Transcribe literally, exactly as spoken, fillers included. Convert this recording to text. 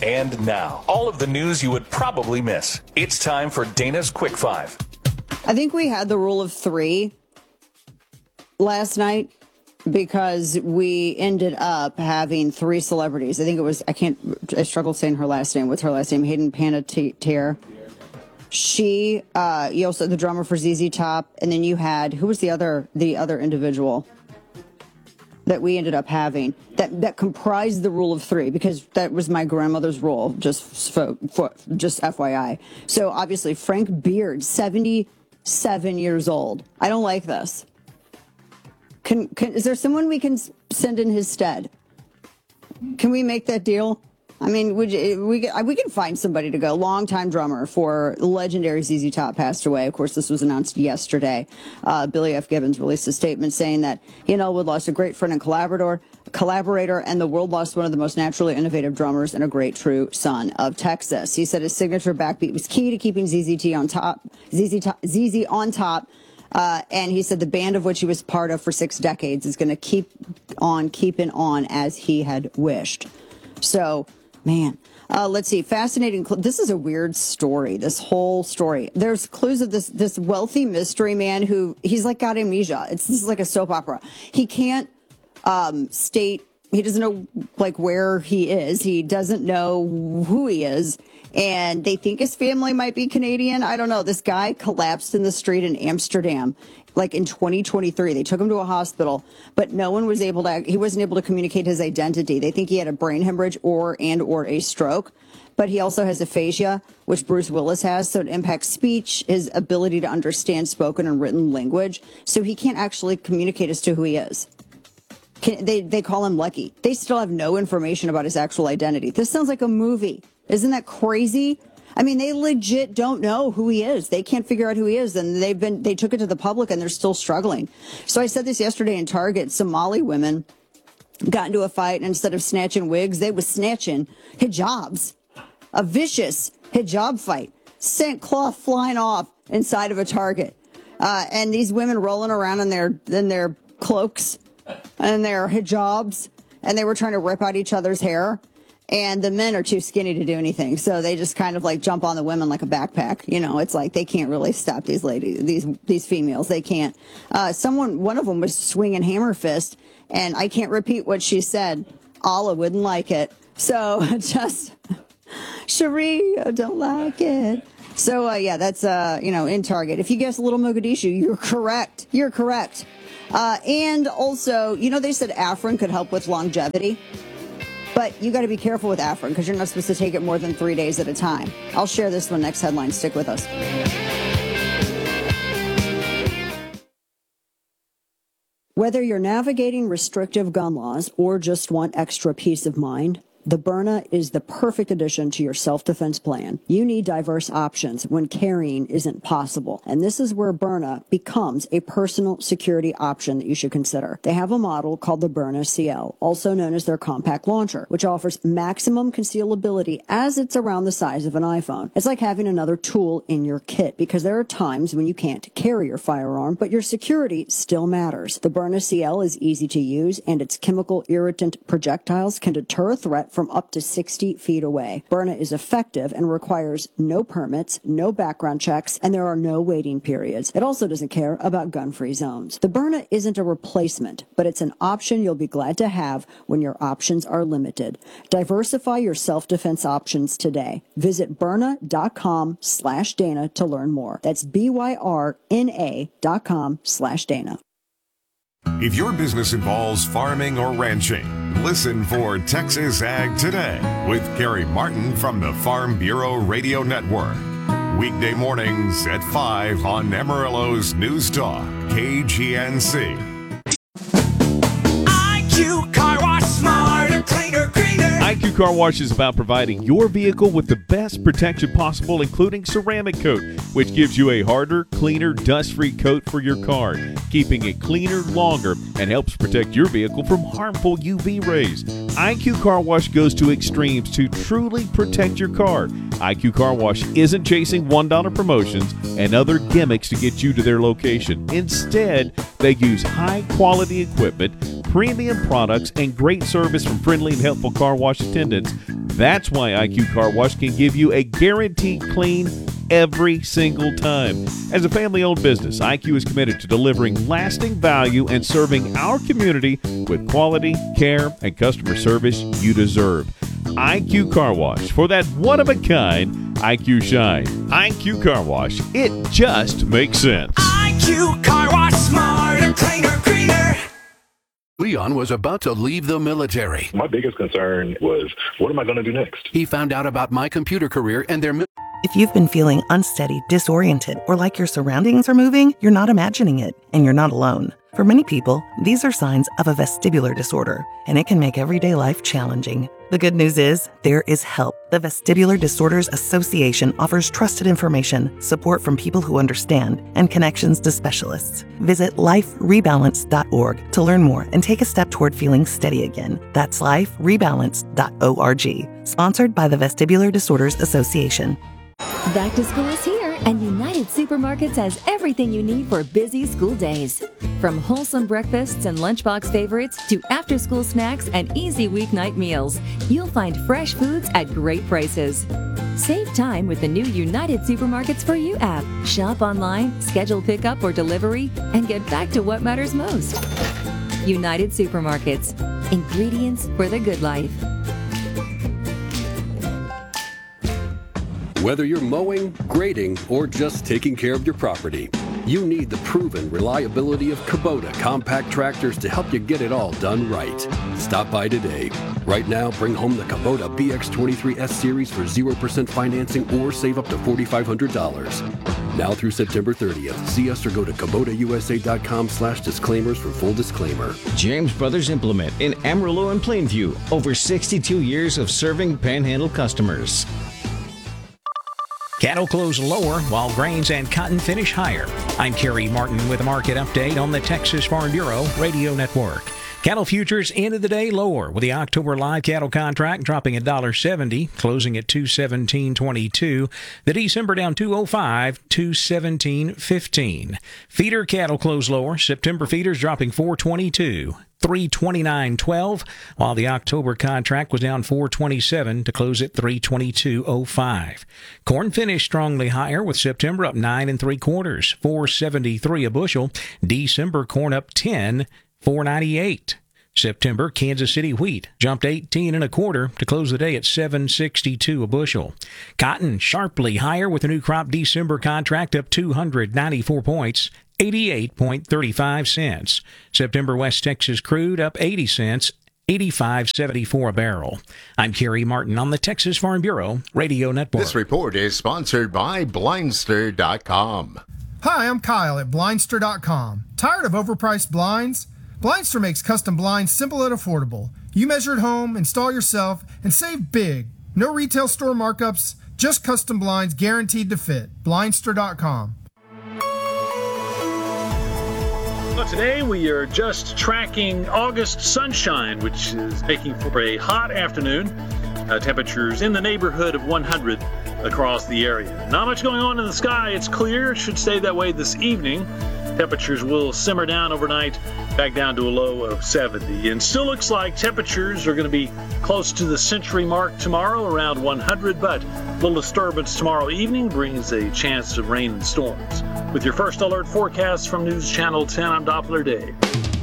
And now, all of the news you would probably miss. It's time for Dana's Quick Five. I think we had the rule of three last night because we ended up having three celebrities. I think it was, I can't, I struggled saying her last name. What's her last name? Hayden Panettiere. She, uh, you also the drummer for Z Z Top, and then you had, who was the other, the other individual that we ended up having that, that comprised the rule of three, because that was my grandmother's rule, just for, for, just F Y I. So obviously Frank Beard, seventy-seven years old. I don't like this. Can, can is there someone we can send in his stead? Can we make that deal? I mean, would you, we we can find somebody to go. Longtime drummer for legendary Z Z Top passed away. Of course, this was announced yesterday. Uh, Billy F. Gibbons released a statement saying that he and Elwood lost a great friend and collaborator, collaborator, and the world lost one of the most naturally innovative drummers and a great true son of Texas. He said his signature backbeat was key to keeping Z Z T on top, Z Z top, Z Z on top. Uh, and he said the band of which he was part of for six decades is going to keep on keeping on as he had wished. So. Man, uh, let's see. Fascinating. Cl- this is a weird story, this whole story. There's clues of this this wealthy mystery man who he's like got amnesia. It's this is like a soap opera. He can't um, state. He doesn't know like where he is. He doesn't know who he is. And they think his family might be Canadian. I don't know. This guy collapsed in the street in Amsterdam, like in twenty twenty-three. They took him to a hospital, but no one was able to, he wasn't able to communicate his identity. They think he had a brain hemorrhage or and or a stroke, but he also has aphasia, which Bruce Willis has. So it impacts speech, his ability to understand spoken and written language. So he can't actually communicate as to who he is. Can, they, they call him Lucky. They still have no information about his actual identity. This sounds like a movie. Isn't that crazy? I mean, they legit don't know who he is. They can't figure out who he is. And they've been, they took it to the public and they're still struggling. So I said this yesterday in Target. Somali women got into a fight, and instead of snatching wigs, they was snatching hijabs. A vicious hijab fight. Sent cloth flying off inside of a Target. Uh, and these women rolling around in their, in their cloaks and their hijabs. And they were trying to rip out each other's hair. And the men are too skinny to do anything. So they just kind of like jump on the women like a backpack. You know, it's like they can't really stop these ladies, these these females. They can't. Uh, someone, one of them was swinging hammer fist. And I can't repeat what she said. Allah wouldn't like it. So just, Sharia don't like it. So, uh, yeah, that's, uh, you know, in Target. If you guess Little Mogadishu, you're correct. You're correct. Uh, and also, you know, they said Afrin could help with longevity. But you got to be careful with Afrin because you're not supposed to take it more than three days at a time. I'll share this one next headline. Stick with us. Whether you're navigating restrictive gun laws or just want extra peace of mind, the Byrna is the perfect addition to your self-defense plan. You need diverse options when carrying isn't possible. And this is where Byrna becomes a personal security option that you should consider. They have a model called the Byrna C L, also known as their compact launcher, which offers maximum concealability as it's around the size of an iPhone. It's like having another tool in your kit because there are times when you can't carry your firearm, but your security still matters. The Byrna C L is easy to use, and its chemical irritant projectiles can deter a threat from up to sixty feet away. Byrna is effective and requires no permits, no background checks, and there are no waiting periods. It also doesn't care about gun-free zones. The Byrna isn't a replacement, but it's an option you'll be glad to have when your options are limited. Diversify your self-defense options today. Visit Byrna.com slash Dana to learn more. That's B-Y-R-N-A dot com slash Dana. If your business involves farming or ranching, listen for Texas Ag Today with Gary Martin from the Farm Bureau Radio Network. Weekday mornings at five on Amarillo's News Talk, K G N C. I Q Car Wash, smarter, cleaner, greener. I Q Car Wash is about providing your vehicle with the best protection possible, including ceramic coat, which gives you a harder, cleaner, dust-free coat for your car, keeping it cleaner longer and helps protect your vehicle from harmful U V rays. I Q Car Wash goes to extremes to truly protect your car. I Q Car Wash isn't chasing one dollar promotions and other gimmicks to get you to their location. Instead, they use high-quality equipment, premium products and great service from friendly and helpful car wash attendants. That's why I Q Car Wash can give you a guaranteed clean every single time. As a family-owned business, I Q is committed to delivering lasting value and serving our community with quality, care, and customer service you deserve. I Q Car Wash, for that one-of-a-kind I Q shine. I Q Car Wash, it just makes sense. I Q Car Wash, smarter, cleaner, greener. Leon was about to leave the military. My biggest concern was, what am I going to do next? He found out about My Computer Career and their... If you've been feeling unsteady, disoriented, or like your surroundings are moving, you're not imagining it, and you're not alone. For many people, these are signs of a vestibular disorder, and it can make everyday life challenging. The good news is, there is help. The Vestibular Disorders Association offers trusted information, support from people who understand, and connections to specialists. Visit life rebalance dot org to learn more and take a step toward feeling steady again. That's life rebalance dot org. Sponsored by the Vestibular Disorders Association. Back to school is here, and United Supermarkets has everything you need for busy school days. From wholesome breakfasts and lunchbox favorites to after-school snacks and easy weeknight meals, you'll find fresh foods at great prices. Save time with the new United Supermarkets For You app. Shop online, schedule pickup or delivery, and get back to what matters most. United Supermarkets. Ingredients for the good life. Whether you're mowing, grading, or just taking care of your property, you need the proven reliability of Kubota compact tractors to help you get it all done right. Stop by today. Right now, bring home the Kubota B X twenty-three S Series for zero percent financing or save up to four thousand five hundred dollars. Now through September thirtieth, see us or go to Kubota U S A dot com slash disclaimers for full disclaimer. James Brothers Implement in Amarillo and Plainview. Over sixty-two years of serving Panhandle customers. Cattle close lower while grains and cotton finish higher. I'm Kerry Martin with a market update on the Texas Farm Bureau Radio Network. Cattle futures ended the day lower, with the October live cattle contract dropping one dollar seventy, closing at two seventeen twenty-two. The December down two oh five, two seventeen fifteen. Feeder cattle closed lower. September feeders dropping four twenty-two. three twenty-nine twelve, while the October contract was down four twenty-seven to close at three twenty-two oh five. Corn finished strongly higher, with September up nine and three quarters, four seventy-three a bushel. December corn up ten, four ninety-eight. September Kansas City wheat jumped eighteen and a quarter to close the day at seven sixty-two a bushel. Cotton sharply higher, with the new crop December contract up two hundred ninety-four points, eighty-eight thirty-five cents. September West Texas crude up eighty cents, eighty-five seventy-four a barrel. I'm Kerry Martin on the Texas Farm Bureau Radio Network. This report is sponsored by Blindster dot com. Hi, I'm Kyle at Blindster dot com. Tired of overpriced blinds? Blindster makes custom blinds simple and affordable. You measure at home, install yourself, and save big. No retail store markups, just custom blinds guaranteed to fit. Blindster dot com. Well, today we are just tracking August sunshine, which is making for a hot afternoon. Uh, temperatures in the neighborhood of one hundred across the area. Not much going on in the sky. It's clear. It should stay that way this evening. Temperatures will simmer down overnight, back down to a low of seventy. And still looks like temperatures are going to be close to the century mark tomorrow, around one hundred, but a little disturbance tomorrow evening brings a chance of rain and storms. With your first alert forecast from News Channel ten, I'm Doppler Dave.